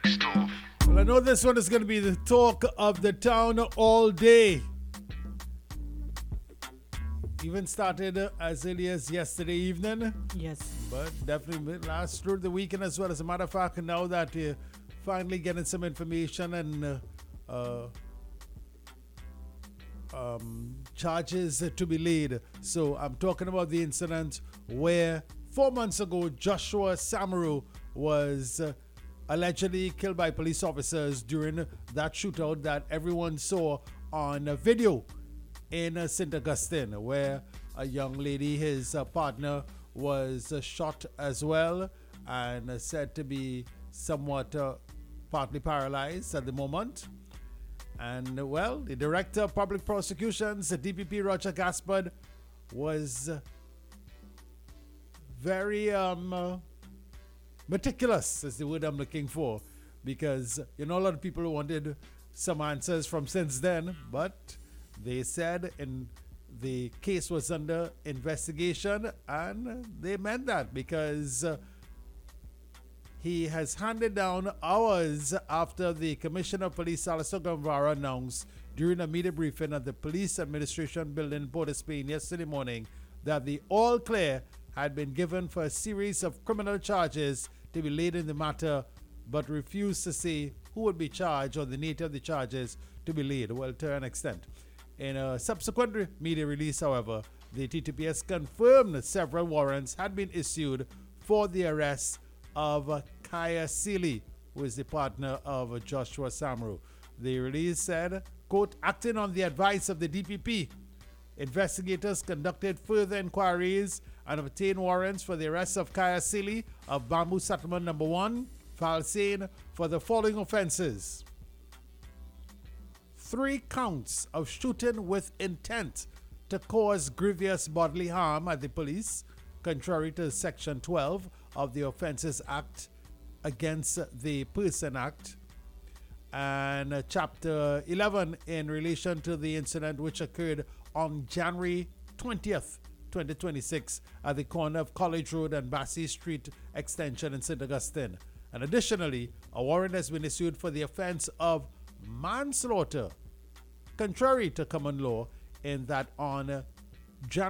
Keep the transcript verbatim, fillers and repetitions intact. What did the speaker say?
Well, I know this one is going to be the talk of the town all day. Even started uh, as early as yesterday evening. Yes. But definitely will last through the weekend as well. As a matter of fact, now that you're finally getting some information and uh, uh, um, charges to be laid. So I'm talking about the incident where four months ago Joshua Samaru was uh, allegedly killed by police officers during that shootout that everyone saw on a video in uh, Saint Augustine, where a young lady, his uh, partner, was uh, shot as well and uh, said to be somewhat uh, partly paralyzed at the moment. And uh, well, the Director of Public Prosecutions, the D P P Roger Gaspard, was uh, very um, uh, meticulous, is the word I'm looking for, because you know a lot of people wanted some answers from since then, but they said in the case was under investigation, and they meant that because uh, he has handed down hours after the Commissioner of Police Alistair Gamvara announced during a media briefing at the Police Administration Building in Port of Spain yesterday morning that the all clear had been given for a series of criminal charges to be laid in the matter, but refused to say who would be charged or the nature of the charges to be laid, well, to an extent. In a subsequent re- media release, however, the T T P S confirmed that several warrants had been issued for the arrest of uh, Kaya Seeley, who is the partner of uh, Joshua Samaru. The release said, quote, acting on the advice of the D P P, investigators conducted further inquiries and obtained warrants for the arrest of Kaya Seeley of Bamboo Settlement Number one, Falsane, for the following offenses. Three counts of shooting with intent to cause grievous bodily harm at the police, contrary to Section twelve of the Offences Act Against the Person Act, and uh, Chapter eleven in relation to the incident which occurred on January twentieth, twenty twenty-six at the corner of College Road and Bassey Street Extension in Saint Augustine. And additionally, a warrant has been issued for the offense of manslaughter, contrary to common law, in that on uh, January